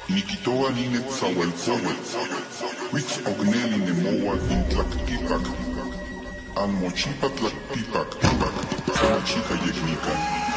Nikitoa nine tsawalkowe, wits ogneli nemoa intlak pipak, an mochipa tlak pipak, sama chica yeknika.